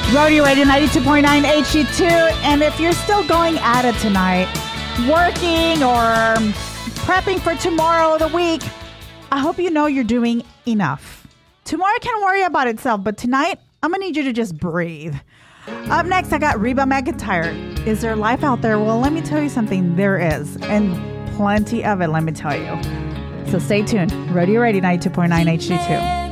Rodeo Radio 92.9 HD2. And if you're still going at it tonight, working or prepping for tomorrow of the week, I hope you know you're doing enough. Tomorrow can worry about itself, but tonight, I'm going to need you to just breathe. Up next, I got Reba McEntire. Is there life out there? Well, let me tell you something. There is. And plenty of it, let me tell you. So stay tuned. Rodeo Radio 92.9 HD2.